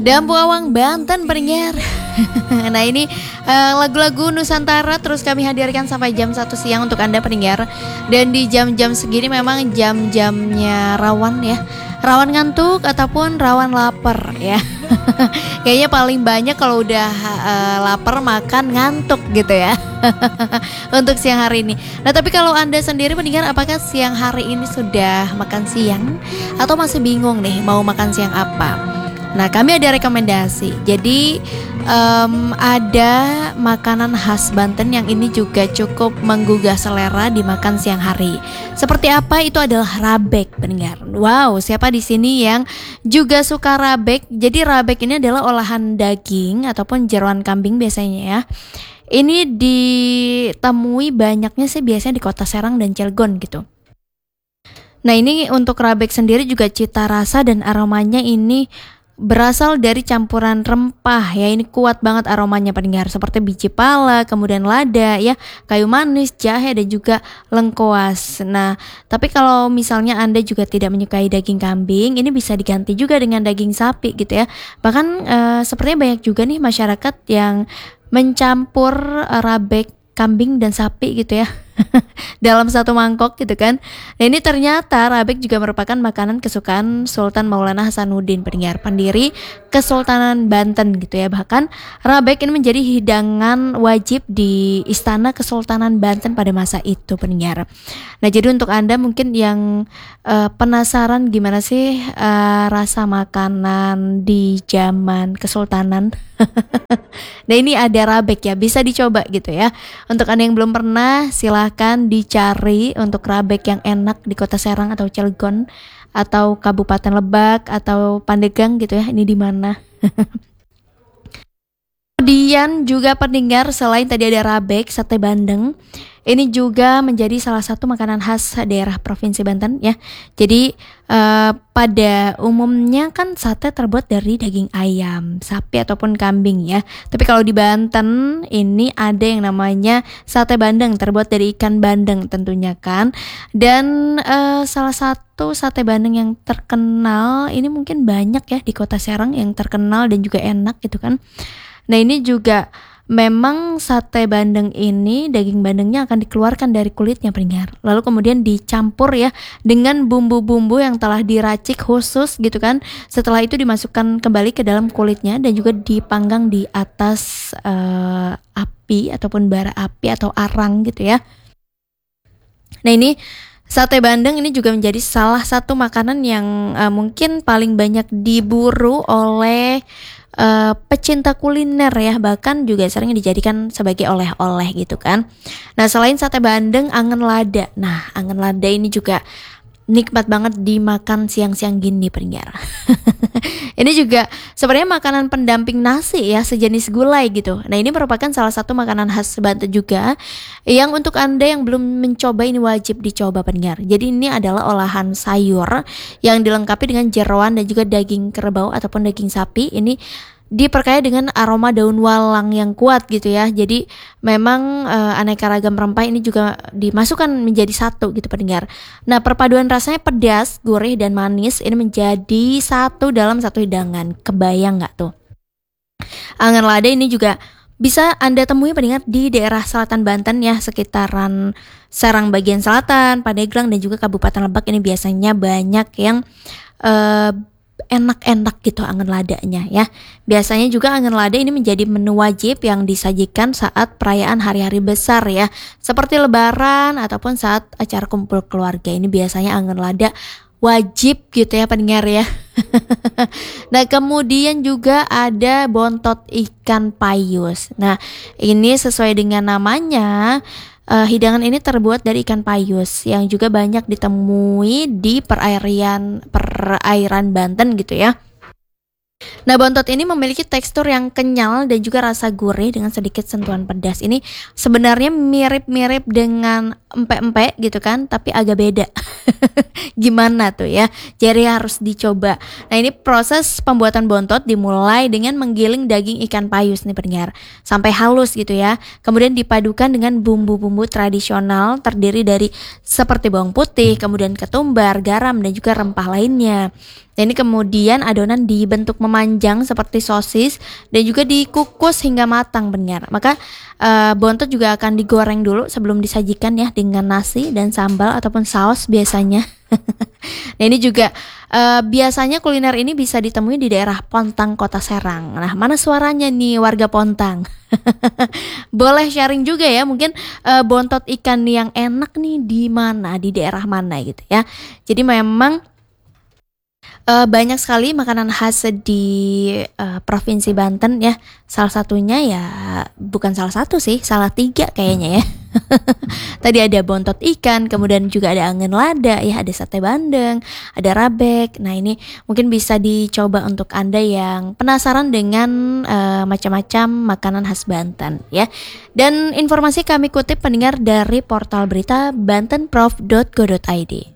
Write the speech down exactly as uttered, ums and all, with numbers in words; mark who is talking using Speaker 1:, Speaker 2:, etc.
Speaker 1: Dampuawang, Banten pendengar. Nah ini uh, lagu-lagu Nusantara terus kami hadirkan sampai jam satu siang untuk Anda pendengar. Dan di jam-jam segini memang jam-jamnya rawan ya, rawan ngantuk ataupun rawan lapar ya. Kayaknya paling banyak kalau udah uh, lapar makan ngantuk gitu ya. Untuk siang hari ini. Nah tapi kalau Anda sendiri pendengar, apakah siang hari ini sudah makan siang atau masih bingung nih mau makan siang apa? Nah kami ada rekomendasi. Jadi um, ada makanan khas Banten yang ini juga cukup menggugah selera dimakan siang hari. Seperti apa? Itu adalah rabek pendengar. Wow, siapa di sini yang juga suka rabek? Jadi rabek ini adalah olahan daging ataupun jeroan kambing biasanya ya. Ini ditemui banyaknya sih biasanya di Kota Serang dan Cilegon gitu. Nah ini untuk rabek sendiri juga cita rasa dan aromanya ini berasal dari campuran rempah ya. Ini kuat banget aromanya pendengar, seperti biji pala, kemudian lada ya, kayu manis, jahe dan juga lengkoas. Nah tapi kalau misalnya Anda juga tidak menyukai daging kambing, ini bisa diganti juga dengan daging sapi gitu ya. Bahkan uh, sepertinya banyak juga nih masyarakat yang mencampur uh, rabek kambing dan sapi gitu ya dalam satu mangkok gitu kan. Nah ini ternyata rabek juga merupakan makanan kesukaan Sultan Maulana Hasanuddin pendengar, pendiri Kesultanan Banten gitu ya. Bahkan rabek ini menjadi hidangan wajib di Istana Kesultanan Banten pada masa itu pendengar. Nah jadi untuk Anda mungkin yang uh, penasaran gimana sih uh, rasa makanan di zaman Kesultanan nah ini ada rabek ya, bisa dicoba gitu ya. Untuk Anda yang belum pernah, silahkan dicari untuk rabek yang enak di Kota Serang atau Cilegon atau Kabupaten Lebak atau Pandeglang gitu ya. Ini di mana? Kemudian juga pendengar, selain tadi ada rabek, sate bandeng. Ini juga menjadi salah satu makanan khas daerah Provinsi Banten ya. Jadi uh, pada umumnya kan sate terbuat dari daging ayam, sapi ataupun kambing ya. Tapi kalau di Banten ini ada yang namanya sate bandeng, terbuat dari ikan bandeng tentunya kan. Dan uh, salah satu sate bandeng yang terkenal, ini mungkin banyak ya di Kota Serang yang terkenal dan juga enak gitu kan. Nah ini juga memang sate bandeng ini, daging bandengnya akan dikeluarkan dari kulitnya pendengar, lalu kemudian dicampur ya dengan bumbu-bumbu yang telah diracik khusus gitu kan. Setelah itu dimasukkan kembali ke dalam kulitnya dan juga dipanggang di atas uh, api ataupun bara api atau arang gitu ya. Nah ini sate bandeng ini juga menjadi salah satu makanan yang uh, mungkin paling banyak diburu oleh Uh, pecinta kuliner ya, bahkan juga sering dijadikan sebagai oleh-oleh gitu kan. Nah selain sate bandeng, angen lada. Nah angen lada ini juga nikmat banget dimakan siang-siang gini pendengar. Ini juga sebenarnya makanan pendamping nasi ya, sejenis gulai gitu. Nah ini merupakan salah satu makanan khas Banten juga, yang untuk Anda yang belum mencoba ini wajib dicoba pendengar. Jadi ini adalah olahan sayur yang dilengkapi dengan jeroan dan juga daging kerbau ataupun daging sapi. Ini diperkaya dengan aroma daun walang yang kuat gitu ya. Jadi memang e, aneka ragam rempah ini juga dimasukkan menjadi satu gitu pendengar. Nah perpaduan rasanya pedas, gurih dan manis ini menjadi satu dalam satu hidangan. Kebayang nggak tuh? Angan lada ini juga bisa Anda temui pendengar di daerah selatan Banten ya, sekitaran Serang bagian selatan, Pandeglang dan juga Kabupaten Lebak. Ini biasanya banyak yang e, enak-enak gitu angen ladanya ya. Biasanya juga angen lada ini menjadi menu wajib yang disajikan saat perayaan hari-hari besar ya, seperti lebaran ataupun saat acara kumpul keluarga. Ini biasanya angen lada wajib gitu ya pendengar ya. Nah kemudian juga ada bontot ikan payus. Nah ini sesuai dengan namanya, Uh, hidangan ini terbuat dari ikan payus yang juga banyak ditemui di perairan perairan Banten gitu ya. Nah bontot ini memiliki tekstur yang kenyal dan juga rasa gurih dengan sedikit sentuhan pedas. Ini sebenarnya mirip-mirip dengan empek-empek gitu kan, tapi agak beda. Gimana tuh ya? Jadi harus dicoba. Nah, ini proses pembuatan bontot dimulai dengan menggiling daging ikan payus nih pendengar sampai halus gitu ya. Kemudian dipadukan dengan bumbu-bumbu tradisional terdiri dari seperti bawang putih, kemudian ketumbar, garam dan juga rempah lainnya. Dan ini kemudian adonan dibentuk memanjang seperti sosis dan juga dikukus hingga matang pendengar. Maka uh, bontot juga akan digoreng dulu sebelum disajikan ya dengan nasi dan sambal ataupun saus biasanya. Nah, ini juga uh, biasanya kuliner ini bisa ditemui di daerah Pontang, Kota Serang. Nah, mana suaranya nih warga Pontang? Boleh sharing juga ya, mungkin uh, bontot ikan yang enak nih di mana, di daerah mana gitu ya. Jadi memang Uh, banyak sekali makanan khas di uh, Provinsi Banten ya. Salah satunya ya bukan salah satu sih, salah tiga kayaknya ya. Tadi ada bontot ikan, kemudian juga ada angin lada ya, ada sate bandeng, ada rabek. Nah, ini mungkin bisa dicoba untuk Anda yang penasaran dengan uh, macam-macam makanan khas Banten ya. Dan informasi kami kutip pendengar dari portal berita bantenprof dot go dot i d.